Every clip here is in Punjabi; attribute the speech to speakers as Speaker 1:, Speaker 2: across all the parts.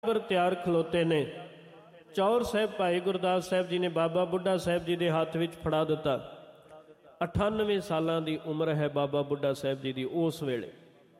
Speaker 1: ਬਰਾਬਰ ਤਿਆਰ ਖਲੋਤੇ ਨੇ। ਚੌਰ ਸਾਹਿਬ ਭਾਈ ਗੁਰਦਾਸ ਸਾਹਿਬ ਜੀ ਨੇ ਬਾਬਾ ਬੁੱਢਾ ਸਾਹਿਬ ਜੀ ਦੇ ਹੱਥ ਵਿੱਚ ਫੜਾ ਦਿੱਤਾ। 98 ਸਾਲਾਂ ਦੀ ਉਮਰ ਹੈ ਬਾਬਾ ਬੁੱਢਾ ਸਾਹਿਬ ਜੀ ਦੀ। ਉਸ ਵੇਲੇ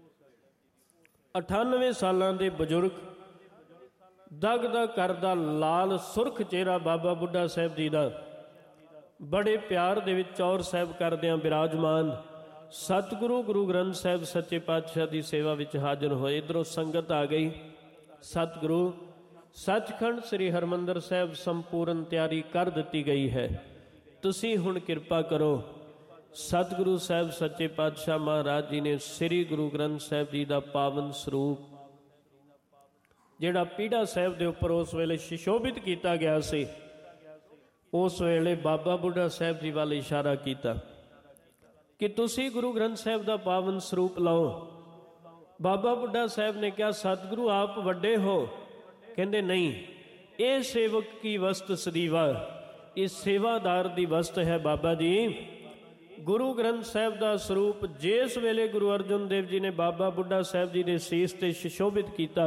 Speaker 1: 98 ਸਾਲਾਂ ਦੇ ਬਜ਼ੁਰਗ, ਦਗ ਦਗ ਕਰਦਾ ਲਾਲ ਸੁਰਖ ਚਿਹਰਾ ਬਾਬਾ ਬੁੱਢਾ ਸਾਹਿਬ ਜੀ ਦਾ, ਬੜੇ ਪਿਆਰ ਦੇ ਵਿੱਚ ਚੌਰ ਸਾਹਿਬ ਕਰਦਿਆਂ ਬਿਰਾਜਮਾਨ ਸਤਿਗੁਰੂ ਗੁਰੂ ਗ੍ਰੰਥ ਸਾਹਿਬ ਸੱਚੇ ਪਾਤਸ਼ਾਹ ਦੀ ਸੇਵਾ ਵਿੱਚ ਹਾਜ਼ਰ ਹੋਏ। ਇੱਧਰੋਂ ਸੰਗਤ ਆ ਗਈ। ਸਤਿਗੁਰੂ ਸੱਚਖੰਡ ਸ੍ਰੀ ਹਰਿਮੰਦਰ ਸਾਹਿਬ ਸੰਪੂਰਨ ਤਿਆਰੀ ਕਰ ਦਿੱਤੀ ਗਈ ਹੈ, ਤੁਸੀਂ ਹੁਣ ਕਿਰਪਾ ਕਰੋ। ਸਤਿਗੁਰੂ ਸਾਹਿਬ ਸੱਚੇ ਪਾਤਸ਼ਾਹ ਮਹਾਰਾਜ ਜੀ ਨੇ ਸ੍ਰੀ ਗੁਰੂ ਗ੍ਰੰਥ ਸਾਹਿਬ ਜੀ ਦਾ ਪਾਵਨ ਸਰੂਪ ਜਿਹੜਾ ਪੀੜਾ ਸਾਹਿਬ ਦੇ ਉੱਪਰ ਉਸ ਵੇਲੇ ਸੁਸ਼ੋਭਿਤ ਕੀਤਾ ਗਿਆ ਸੀ, ਉਸ ਵੇਲੇ ਬਾਬਾ ਬੁੱਢਾ ਸਾਹਿਬ ਜੀ ਵੱਲ ਇਸ਼ਾਰਾ ਕੀਤਾ ਕਿ ਤੁਸੀਂ ਗੁਰੂ ਗ੍ਰੰਥ ਸਾਹਿਬ ਦਾ ਪਾਵਨ ਸਰੂਪ ਲਓ। ਬਾਬਾ ਬੁੱਢਾ ਸਾਹਿਬ ਨੇ ਕਿਹਾ, ਸਤਿਗੁਰੂ ਆਪ ਵੱਡੇ ਹੋ। ਕਹਿੰਦੇ ਨਹੀਂ, ਇਹ ਸੇਵਕ ਕੀ ਵਸਤ ਸਦੀਵਾ, ਇਹ ਸੇਵਾਦਾਰ ਦੀ ਵਸਤ ਹੈ ਬਾਬਾ ਜੀ। ਗੁਰੂ ਗ੍ਰੰਥ ਸਾਹਿਬ ਦਾ ਸਰੂਪ ਜਿਸ ਵੇਲੇ ਗੁਰੂ ਅਰਜਨ ਦੇਵ ਜੀ ਨੇ ਬਾਬਾ ਬੁੱਢਾ ਸਾਹਿਬ ਜੀ ਦੇ ਸੀਸ ਤੇ ਸੁਸ਼ੋਭਿਤ ਕੀਤਾ,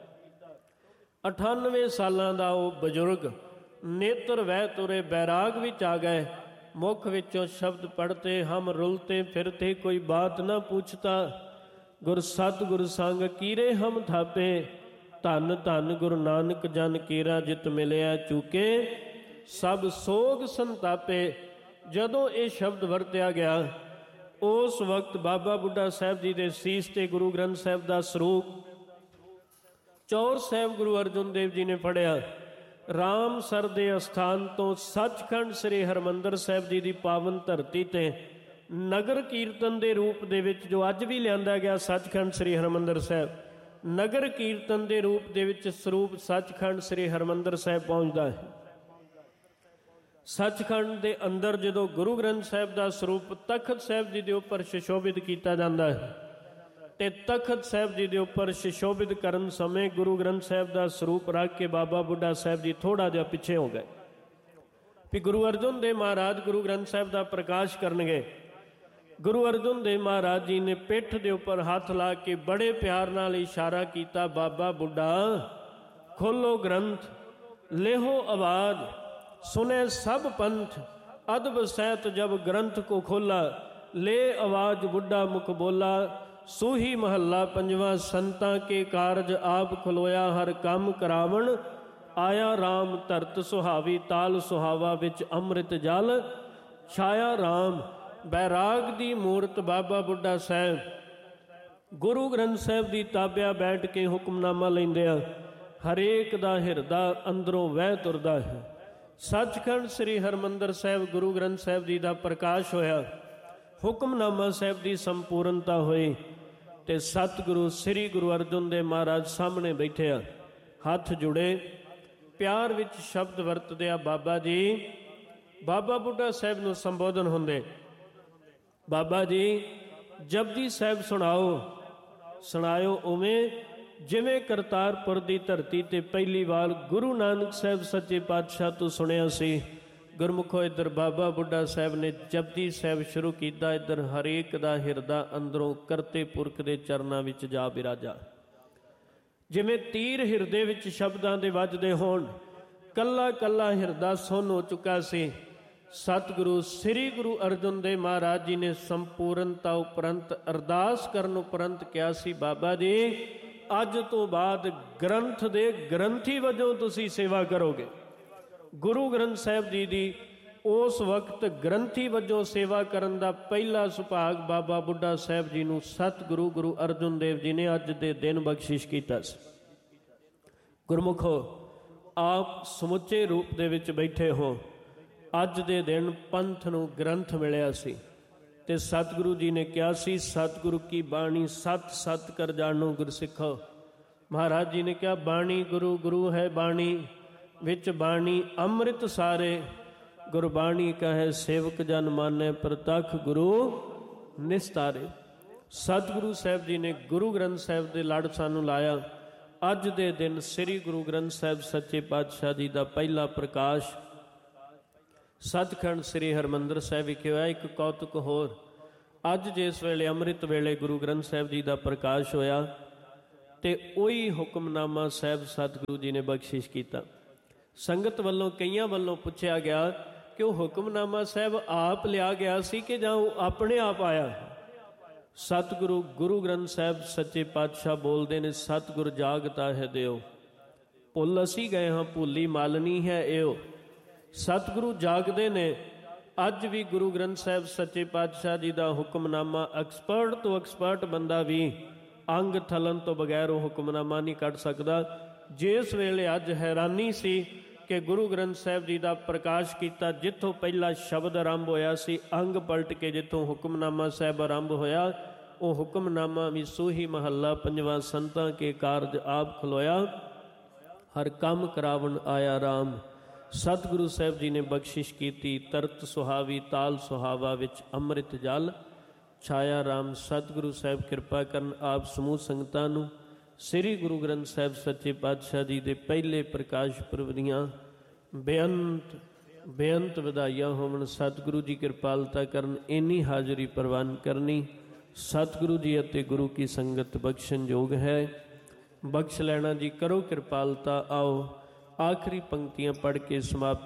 Speaker 1: 98 ਸਾਲਾਂ ਦਾ ਉਹ ਬਜ਼ੁਰਗ ਨੇਤਰ ਵਹਿ ਤੁਰੇ, ਬੈਰਾਗ ਵਿੱਚ ਆ ਗਏ। ਮੁਖ ਵਿੱਚੋਂ ਸ਼ਬਦ ਪੜ੍ਹਤੇ, ਹਮ ਰੁਲਤੇ ਫਿਰਤੇ ਕੋਈ ਬਾਤ ਨਾ ਪੁੱਛਤਾ, ਗੁਰ ਸਤਿਗੁਰ ਸੰਗ ਕੀਰੇ ਹਮ ਥਾਪੇ, ਧੰਨ ਧੰਨ ਗੁਰੂ ਨਾਨਕ ਜਨ ਕੇਰਾ ਜਿਤ ਮਿਲਿਆ ਚੂਕੇ, ਸਭ ਸੋਗ ਸੰਤਾਪੇ। ਜਦੋਂ ਇਹ ਸ਼ਬਦ ਵਰਤਿਆ ਗਿਆ, ਉਸ ਵਕਤ ਬਾਬਾ ਬੁੱਢਾ ਸਾਹਿਬ ਜੀ ਦੇ ਸੀਸ ਤੇ ਗੁਰੂ ਗ੍ਰੰਥ ਸਾਹਿਬ ਦਾ ਸਰੂਪ ਚੌਰ ਸਾਹਿਬ ਗੁਰੂ ਅਰਜਨ ਦੇਵ ਜੀ ਨੇ ਫੜਿਆ। ਰਾਮਸਰ ਦੇ ਅਸਥਾਨ ਤੋਂ ਸੱਚਖੰਡ ਸ੍ਰੀ ਹਰਿਮੰਦਰ ਸਾਹਿਬ ਜੀ ਦੀ ਪਾਵਨ ਧਰਤੀ ਤੇ ਨਗਰ ਕੀਰਤਨ ਦੇ ਰੂਪ ਦੇ ਵਿੱਚ, ਜੋ ਅੱਜ ਵੀ ਲਿਆਂਦਾ ਗਿਆ ਸੱਚਖੰਡ ਸ੍ਰੀ ਹਰਿਮੰਦਰ ਸਾਹਿਬ, ਨਗਰ ਕੀਰਤਨ ਦੇ ਰੂਪ ਦੇ ਵਿੱਚ ਸਰੂਪ ਸੱਚਖੰਡ ਸ੍ਰੀ ਹਰਿਮੰਦਰ ਸਾਹਿਬ ਪਹੁੰਚਦਾ ਹੈ। ਸੱਚਖੰਡ ਦੇ ਅੰਦਰ ਜਦੋਂ ਗੁਰੂ ਗ੍ਰੰਥ ਸਾਹਿਬ ਦਾ ਸਰੂਪ ਤਖਤ ਸਾਹਿਬ ਜੀ ਦੇ ਉੱਪਰ ਸੁਸ਼ੋਭਿਤ ਕੀਤਾ ਜਾਂਦਾ ਹੈ, ਤੇ ਤਖਤ ਸਾਹਿਬ ਜੀ ਦੇ ਉੱਪਰ ਸੁਸ਼ੋਭਿਤ ਕਰਨ ਸਮੇਂ ਗੁਰੂ ਗ੍ਰੰਥ ਸਾਹਿਬ ਦਾ ਸਰੂਪ ਰੱਖ ਕੇ ਬਾਬਾ ਬੁੱਢਾ ਸਾਹਿਬ ਜੀ ਥੋੜਾ ਜਿਹਾ ਪਿੱਛੇ ਹੋ ਗਏ ਵੀ ਗੁਰੂ ਅਰਜਨ ਦੇਵ ਮਹਾਰਾਜ ਗੁਰੂ ਗ੍ਰੰਥ ਸਾਹਿਬ ਦਾ ਪ੍ਰਕਾਸ਼ ਕਰਨਗੇ। ਗੁਰੂ ਅਰਜਨ ਦੇਵ ਮਹਾਰਾਜ ਜੀ ਨੇ ਪਿੱਠ ਦੇ ਉੱਪਰ ਹੱਥ ਲਾ ਕੇ ਬੜੇ ਪਿਆਰ ਨਾਲ ਇਸ਼ਾਰਾ ਕੀਤਾ, ਬਾਬਾ ਬੁੱਢਾ ਖੋਲੋ ਗ੍ਰੰਥ, ਲੇਹੋ ਆਵਾਜ਼, ਸੁਨੇ ਸਭ ਪੰਥ, ਅਦਬ ਸਹਿਤ ਜਬ ਗ੍ਰੰਥ ਕੋ ਖੋਲਾ, ਲੈ ਆਵਾਜ਼ ਬੁੱਢਾ ਮੁਖ ਬੋਲਾ, ਸੂਹੀ ਮਹੱਲਾ ਪੰਜਵਾ, ਸੰਤਾਂ ਕੇ ਕਾਰਜ ਆਪ ਖਲੋਇਆ, ਹਰ ਕੰਮ ਕਰਾਵਣ ਆਇਆ ਰਾਮ, ਧਰਤ ਸੁਹਾਵੀ ਤਾਲ ਸੁਹਾਵਾ, ਵਿੱਚ ਅੰਮ੍ਰਿਤ ਜਲ ਛਾਇਆ ਰਾਮ। ਬੈਰਾਗ ਦੀ ਮੂਰਤ ਬਾਬਾ ਬੁੱਢਾ ਸਾਹਿਬ ਗੁਰੂ ਗ੍ਰੰਥ ਸਾਹਿਬ ਦੀ ਤਾਬਿਆ ਬੈਠ ਕੇ ਹੁਕਮਨਾਮਾ ਲੈਂਦੇ ਆ, ਹਰੇਕ ਦਾ ਹਿਰਦਾ ਅੰਦਰੋਂ ਵਹਿ ਤੁਰਦਾ ਹੈ। ਸੱਚਖੰਡ ਸ੍ਰੀ ਹਰਿਮੰਦਰ ਸਾਹਿਬ ਗੁਰੂ ਗ੍ਰੰਥ ਸਾਹਿਬ ਜੀ ਦਾ ਪ੍ਰਕਾਸ਼ ਹੋਇਆ, ਹੁਕਮਨਾਮਾ ਸਾਹਿਬ ਦੀ ਸੰਪੂਰਨਤਾ ਹੋਈ, ਤੇ ਸਤਿਗੁਰੂ ਸ੍ਰੀ ਗੁਰੂ ਅਰਜਨ ਦੇਵ ਮਹਾਰਾਜ ਸਾਹਮਣੇ ਬੈਠੇ ਆ, ਹੱਥ ਜੁੜੇ, ਪਿਆਰ ਵਿੱਚ ਸ਼ਬਦ ਵਰਤਦੇ ਆ, ਬਾਬਾ ਜੀ। ਬਾਬਾ ਬੁੱਢਾ ਸਾਹਿਬ ਨੂੰ ਸੰਬੋਧਨ ਹੁੰਦੇ, ਬਾਬਾ ਜੀ ਜਪਜੀ ਸਾਹਿਬ ਸੁਣਾਇਓ ਉਵੇਂ ਜਿਵੇਂ ਕਰਤਾਰਪੁਰ ਦੀ ਧਰਤੀ ਤੇ ਪਹਿਲੀ ਵਾਰ ਗੁਰੂ ਨਾਨਕ ਸਾਹਿਬ ਸੱਚੇ ਪਾਤਸ਼ਾਹ ਤੋਂ ਸੁਣਿਆ ਸੀ। ਗੁਰਮੁਖੋ ਇੱਧਰ ਬਾਬਾ ਬੁੱਢਾ ਸਾਹਿਬ ਨੇ ਜਪਜੀ ਸਾਹਿਬ ਸ਼ੁਰੂ ਕੀਤਾ, ਇੱਧਰ ਹਰੇਕ ਦਾ ਹਿਰਦਾ ਅੰਦਰੋਂ ਕਰਤੇ ਪੁਰਖ ਦੇ ਚਰਨਾਂ ਵਿੱਚ ਜਾ ਬਿਰਾਜਾ। ਜਿਵੇਂ ਤੀਰ ਹਿਰਦੇ ਵਿੱਚ ਸ਼ਬਦਾਂ ਦੇ ਵੱਜਦੇ ਹੋਣ, ਕੱਲਾ ਕੱਲਾ ਹਿਰਦਾ ਸੁੰਨ ਹੋ ਚੁੱਕਾ ਸੀ। ਸਤਿਗੁਰੂ ਸ੍ਰੀ ਗੁਰੂ ਅਰਜਨ ਦੇਵ ਮਹਾਰਾਜ ਜੀ ਨੇ ਸੰਪੂਰਨਤਾ ਉਪਰੰਤ ਅਰਦਾਸ ਕਰਨ ਉਪਰੰਤ ਕਿਹਾ ਸੀ, ਬਾਬਾ ਜੀ ਅੱਜ ਤੋਂ ਬਾਅਦ ਗ੍ਰੰਥ ਦੇ ਗ੍ਰੰਥੀ ਵਜੋਂ ਤੁਸੀਂ ਸੇਵਾ ਕਰੋਗੇ। ਗੁਰੂ ਗ੍ਰੰਥ ਸਾਹਿਬ ਜੀ ਦੀ ਉਸ ਵਕਤ ਗ੍ਰੰਥੀ ਵਜੋਂ ਸੇਵਾ ਕਰਨ ਦਾ ਪਹਿਲਾ ਸੁਭਾਗ ਬਾਬਾ ਬੁੱਢਾ ਸਾਹਿਬ ਜੀ ਨੂੰ ਸਤਿਗੁਰੂ ਗੁਰੂ ਅਰਜਨ ਦੇਵ ਜੀ ਨੇ ਅੱਜ ਦੇ ਦਿਨ ਬਖਸ਼ਿਸ਼ ਕੀਤਾ ਸੀ। ਗੁਰਮੁਖੋ ਆਪ ਸਮੁੱਚੇ ਰੂਪ ਦੇ ਵਿੱਚ ਬੈਠੇ ਹੋ, ਅੱਜ ਦੇ ਦਿਨ ਪੰਥ ਨੂੰ ਗ੍ਰੰਥ ਮਿਲਿਆ ਸੀ, ਤੇ ਸਤਿਗੁਰੂ ਜੀ ਨੇ ਕਿਹਾ ਸੀ, ਸਤਿਗੁਰੂ ਕੀ ਬਾਣੀ ਸਤ ਸਤ ਕਰ ਜਾਣੋ ਗੁਰਸਿੱਖੋ। ਮਹਾਰਾਜ ਜੀ ਨੇ ਕਿਹਾ, ਬਾਣੀ ਗੁਰੂ ਗੁਰੂ ਹੈ ਬਾਣੀ, ਵਿੱਚ ਬਾਣੀ ਅੰਮ੍ਰਿਤ ਸਾਰੇ, ਗੁਰਬਾਣੀ ਕਹੇ ਸੇਵਕ ਜਨ ਮਾਨੇ, ਪ੍ਰਤੱਖ ਗੁਰੂ ਨਿਸਤਾਰੇ। ਸਤਿਗੁਰੂ ਸਾਹਿਬ ਜੀ ਨੇ ਗੁਰੂ ਗ੍ਰੰਥ ਸਾਹਿਬ ਦੇ ਲੜ ਸਾਨੂੰ ਲਾਇਆ। ਅੱਜ ਦੇ ਦਿਨ ਸ੍ਰੀ ਗੁਰੂ ਗ੍ਰੰਥ ਸਾਹਿਬ ਸੱਚੇ ਪਾਤਸ਼ਾਹ ਜੀ ਦਾ ਪਹਿਲਾ ਪ੍ਰਕਾਸ਼ ਸੱਚਖੰਡ ਸ੍ਰੀ ਹਰਿਮੰਦਰ ਸਾਹਿਬ ਵਿਖੇ ਹੋਇਆ। ਇੱਕ ਕੌਤਕ ਹੋਰ, ਅੱਜ ਜਿਸ ਵੇਲੇ ਅੰਮ੍ਰਿਤ ਵੇਲੇ ਗੁਰੂ ਗ੍ਰੰਥ ਸਾਹਿਬ ਜੀ ਦਾ ਪ੍ਰਕਾਸ਼ ਹੋਇਆ, ਤੇ ਉਹੀ ਹੁਕਮਨਾਮਾ ਸਾਹਿਬ ਸਤਿਗੁਰੂ ਜੀ ਨੇ ਬਖਸ਼ਿਸ਼ ਕੀਤਾ। ਸੰਗਤ ਵੱਲੋਂ ਕਈਆਂ ਵੱਲੋਂ ਪੁੱਛਿਆ ਗਿਆ ਕਿ ਉਹ ਹੁਕਮਨਾਮਾ ਸਾਹਿਬ ਆਪ ਲਿਆ ਗਿਆ ਸੀ ਕਿ ਜਾਂ ਉਹ ਆਪਣੇ ਆਪ ਆਇਆ। ਸਤਿਗੁਰੂ ਗੁਰੂ ਗ੍ਰੰਥ ਸਾਹਿਬ ਸੱਚੇ ਪਾਤਸ਼ਾਹ ਬੋਲਦੇ ਨੇ, ਸਤਿਗੁਰ ਜਾਗਤਾ ਹੈ ਦਿਓ, ਭੁੱਲ ਅਸੀਂ ਗਏ ਹਾਂ ਭੁੱਲੀ ਮਾਲਨੀ ਹੈ ਇਹੋ। ਸਤਿਗੁਰੂ ਜਾਗਦੇ ਨੇ। ਅੱਜ ਵੀ ਗੁਰੂ ਗ੍ਰੰਥ ਸਾਹਿਬ ਸੱਚੇ ਪਾਤਸ਼ਾਹ ਜੀ ਦਾ ਹੁਕਮਨਾਮਾ ਐਕਸਪਰਟ ਤੋਂ ਐਕਸਪਰਟ ਬੰਦਾ ਵੀ ਅੰਗ ਥਲਨ ਤੋਂ ਬਗੈਰ ਉਹ ਹੁਕਮਨਾਮਾ ਨਹੀਂ ਕੱਢ ਸਕਦਾ। ਜਿਸ ਵੇਲੇ ਅੱਜ ਹੈਰਾਨੀ ਸੀ ਕਿ ਗੁਰੂ ਗ੍ਰੰਥ ਸਾਹਿਬ ਜੀ ਦਾ ਪ੍ਰਕਾਸ਼ ਕੀਤਾ, ਜਿੱਥੋਂ ਪਹਿਲਾ ਸ਼ਬਦ ਆਰੰਭ ਹੋਇਆ ਸੀ, ਅੰਗ ਪਲਟ ਕੇ ਜਿੱਥੋਂ ਹੁਕਮਨਾਮਾ ਸਾਹਿਬ ਆਰੰਭ ਹੋਇਆ, ਉਹ ਹੁਕਮਨਾਮਾ ਵੀ ਸੋਹੀ ਮਹੱਲਾ ਪੰਜਵਾਂ, ਸੰਤਾਂ ਕੇ ਕਾਰਜ ਆਪ ਖਲੋਇਆ, ਹਰ ਕੰਮ ਕਰਾਵਣ ਆਇਆ ਰਾਮ। ਸਤਿਗੁਰੂ ਸਾਹਿਬ ਜੀ ਨੇ ਬਖਸ਼ਿਸ਼ ਕੀਤੀ, ਤਰਤ ਸੁਹਾਵੀ ਤਾਲ ਸੁਹਾਵਾ ਵਿੱਚ ਅੰਮ੍ਰਿਤ ਜਲ ਛਾਇਆ ਰਾਮ। ਸਤਿਗੁਰੂ ਸਾਹਿਬ ਕਿਰਪਾ ਕਰਨ ਆਪ ਸਮੂਹ ਸੰਗਤਾਂ ਨੂੰ ਸ੍ਰੀ ਗੁਰੂ ਗ੍ਰੰਥ ਸਾਹਿਬ ਸੱਚੇ ਪਾਤਸ਼ਾਹ ਜੀ ਦੇ ਪਹਿਲੇ ਪ੍ਰਕਾਸ਼ ਪੁਰਬ ਦੀਆਂ ਬੇਅੰਤ ਵਧਾਈਆਂ ਹੋਵਣ। ਸਤਿਗੁਰੂ ਜੀ ਕਿਰਪਾਲਤਾ ਕਰਨ, ਇੰਨੀ ਹਾਜ਼ਰੀ ਪ੍ਰਵਾਨ ਕਰਨੀ ਸਤਿਗੁਰੂ ਜੀ ਅਤੇ ਗੁਰੂ ਕੀ ਸੰਗਤ ਬਖਸ਼ਣ ਯੋਗ ਹੈ। ਬਖਸ਼ ਲੈਣਾ ਜੀ, ਕਰੋ ਕਿਰਪਾਲਤਾ। ਆਓ ਆਖਰੀ ਪੰਕਤੀਆਂ ਪੜ੍ਹ ਕੇ ਸਮਾਪਤੀ